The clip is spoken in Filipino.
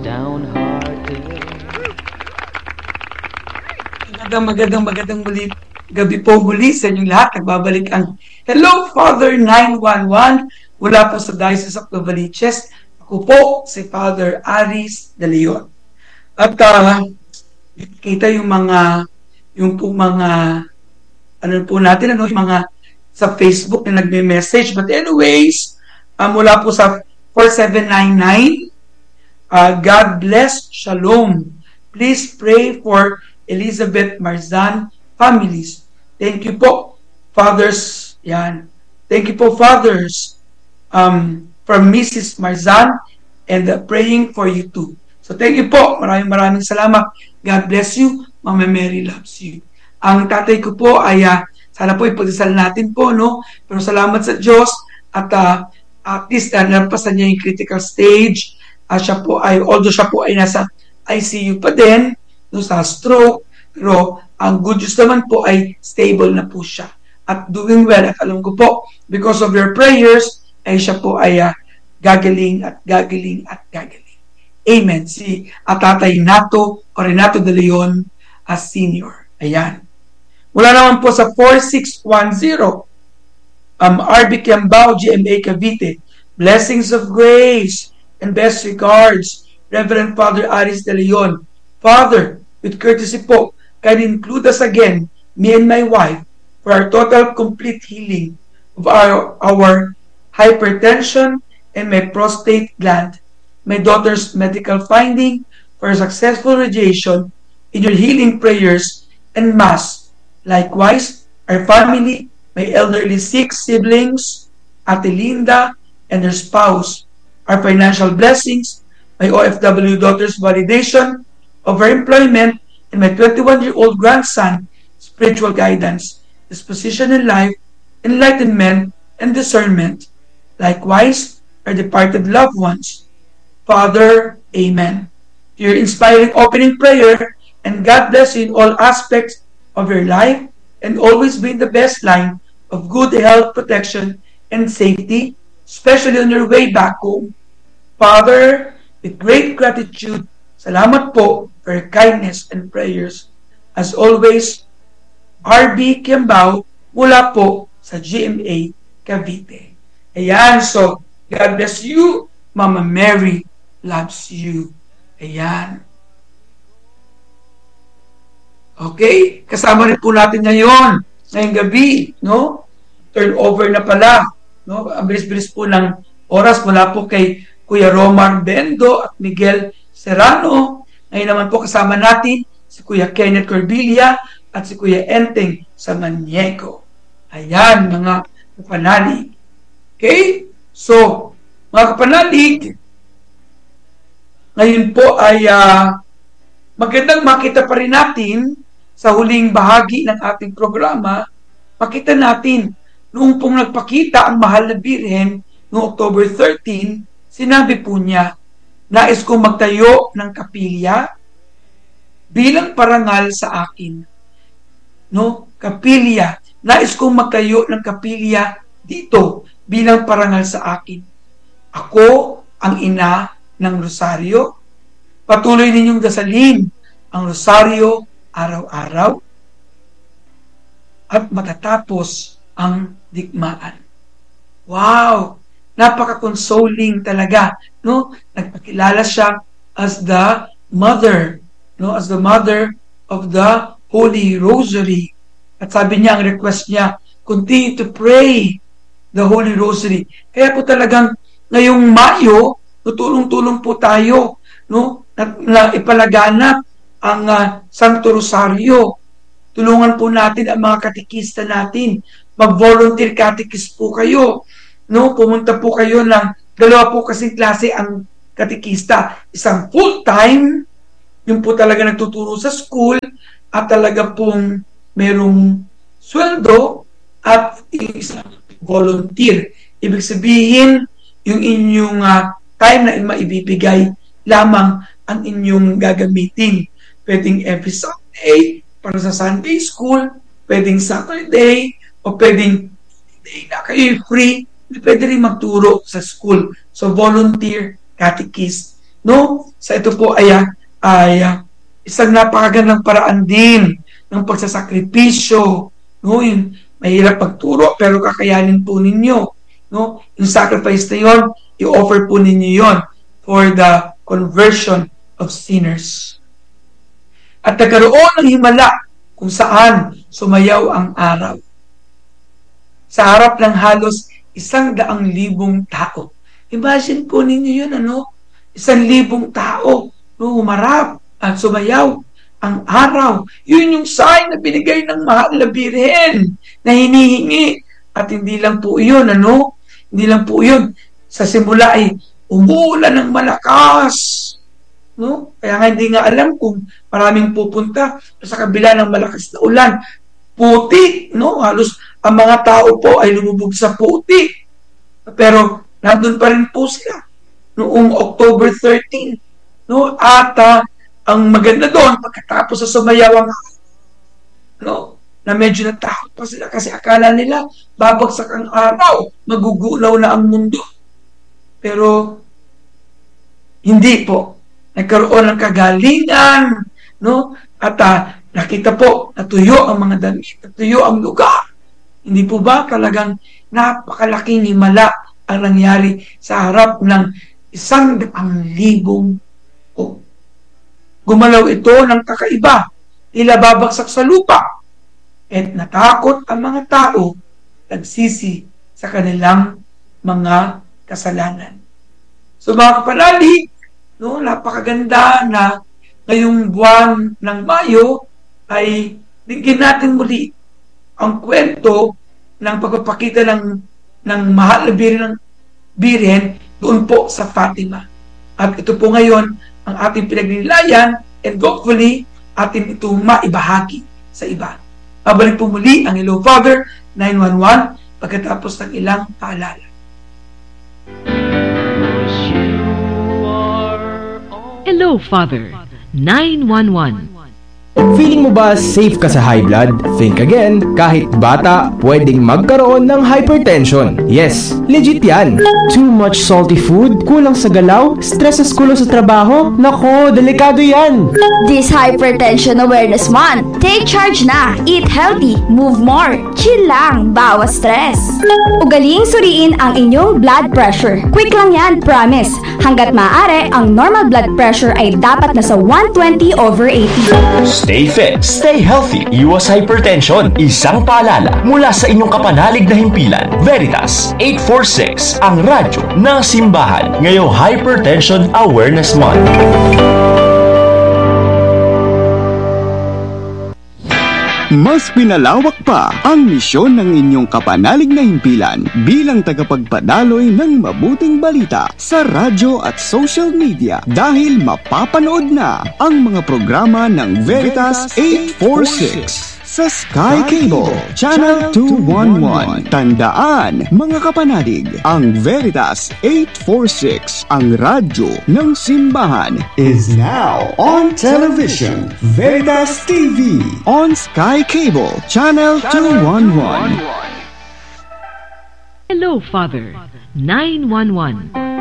downhearted. Magandang gabi po muli sa inyong lahat. Nagbabalik ang Hello Father 911 mula po sa Diocese of Novaliches. Ako po si Father Aris de Leon. At kita yung mga sa Facebook na nagme-message. But anyways, mula po sa 4799, God bless, Shalom. Please pray for Elizabeth Marzan families. Thank you po, fathers. Yan. Thank you po, fathers, from Mrs. Marzan, and praying for you too. So thank you po. Maraming salamat. God bless you. Mama Mary loves you. Ang tatay ko po ay sana po ipagdasal natin po, no? Pero salamat sa Diyos at at least nalampasan niya yung critical stage. Although siya po ay nasa ICU pa din, no, sa stroke, pero ang good news naman po ay stable na po siya at doing well. At alam ko po, because of your prayers, ay siya po ay gagaling. Amen. Si Tatay Nato o Renato de Leon as senior. Ayan. Mula naman po sa 4610, RB Kiambao, GMA Cavite. Blessings of grace and best regards, Reverend Father Aris de Leon. Father, with courtesy po, can include us again, me and my wife, for our total complete healing of our hypertension and my prostate gland, my daughter's medical finding for successful radiation in your healing prayers and mass. Likewise, our family, my elderly 6 siblings, Ate Linda and her spouse, our financial blessings, my OFW daughter's validation of her employment, and my 21-year-old grandson, spiritual guidance, disposition in life, enlightenment, and discernment. Likewise, our departed loved ones. Father, Amen. Your inspiring opening prayer, and God bless you in all aspects of your life, and always be in the best line of good health, protection, and safety, especially on your way back home. Father, with great gratitude, salamat po for your kindness and prayers. As always, RB Kiambao mula po sa GMA Cavite. Ayan, so God bless you. Mama Mary loves you. Ayan. Okay, kasama rin po natin ngayong gabi, no? Turnover na pala, no? Ang bilis-bilis po ng oras mula po kay Kuya Romar Bendo at Miguel Serrano. Ngayon naman po kasama natin si Kuya Kenneth Corbilla at si Kuya Enteng Samaniego. Ayan, mga kapanalig. Okay? So, mga kapanalig, ngayon po ay magandang makita pa rin natin sa huling bahagi ng ating programa, makita natin noong pong nagpakita ang mahal na Birhen noong October 13, sinabi po niya, nais kong magtayo ng kapilya bilang parangal sa akin. No? Kapilya. Nais kong magtayo ng kapilya dito bilang parangal sa akin. Ako ang ina ng rosaryo. Patuloy ninyong dasalin ang rosaryo araw-araw at matatapos ang digmaan. Wow! Napaka-consoling talaga, no? Nagpakilala siya as the mother, no? As the mother of the Holy Rosary. At sabi niya, ang request niya, continue to pray the Holy Rosary. Kaya po talagang ngayong Mayo, tutulong-tulong po tayo, no? Na ipalaganap ang Santo Rosario. Tulungan po natin ang mga katekista natin. Mag-volunteer catechist po kayo. No, pumunta po kayo ng 2 po kasing klase ang katekista. Isang full-time, yung po talaga nagtuturo sa school, at talaga pong merong sweldo, at isang volunteer. Ibig sabihin, yung inyong time na maibibigay lamang ang inyong gagamitin. Pwedeng every Sunday, para sa Sunday school, pwedeng Saturday, o pwedeng day na kayo free, pwede rin magturo sa school. So, volunteer catechist. no? Sa ito po ay isang napakagandang paraan din ng pagsasakripisyo, no? Yung mahirap pagturo pero kakayanin po ninyo, no? Yung sacrifice na yon, i-offer po ninyo yon for the conversion of sinners. At nagkaroon ng himala kung saan sumayaw ang araw. Sa harap ng halos 100,000 tao. Imagine po ninyo yun, 100,000 tao, humarap at sumayaw ang araw. Yun yung sign na binigay ng mahal na Birhen na hinihingi. At hindi lang po yun, Hindi lang po yun. Sa simula ay umuulan ng malakas. No? Kaya nga hindi nga alam kung maraming pupunta sa kabila ng malakas na ulan. Puti, no? Halos ang mga tao po ay lumubog sa puti. Pero nandun pa rin po sila noong October 13. No? At ang maganda doon, pagkatapos sa sumayawang na medyo natakot pa sila kasi akala nila babagsak ang araw, magugulaw na ang mundo. Pero hindi po. Nagkaroon ng kagalingan, no? At nakita po, natuyo ang mga damit, natuyo ang lugar. Hindi po ba talagang napakalaking himala ang nangyari sa harap ng 100,000 o gumalaw ito ng kakaiba, tila babagsak sa lupa. At natakot ang mga tao, nagsisi sa kanilang mga kasalanan. So mga kapanalig, napakaganda na ngayong buwan ng Mayo ay bigyan natin muli ang kwento ng pagpapakita ng mahal na Birhen doon po sa Fatima. At ito po ngayon ang ating pinagninilayan and hopefully atin itong maibahagi sa iba. Babalik po muli ang Hello Father 911 pagkatapos ng ilang paalala. Hello, Father. 911. Feeling mo ba safe ka sa high blood? Think again, kahit bata, pwedeng magkaroon ng hypertension. Yes, legit yan. Too much salty food, kulang sa galaw, stress sa school o sa trabaho? Nako, delikado yan. This Hypertension Awareness Month, take charge na. Eat healthy, move more, chill lang, bawas stress. Ugaling suriin ang inyong blood pressure. Quick lang yan, promise. Hanggat maaari, ang normal blood pressure ay dapat nasa 120/80. Stay fit, stay healthy, iwas hypertension. Isang paalala mula sa inyong kapanalig na himpilan, Veritas 846, ang radyo ng simbahan. Ngayong Hypertension Awareness Month. Mas pinalawak pa ang misyon ng inyong kapanalig na himpilan bilang tagapagpadaloy ng mabuting balita sa radyo at social media dahil mapapanood na ang mga programa ng Veritas 846 sa Sky Cable Channel 211. Tandaan, mga kapanalig, ang Veritas 846, ang radyo ng simbahan, is now on television. Veritas TV on Sky Cable Channel 211. Hello, Father. 911.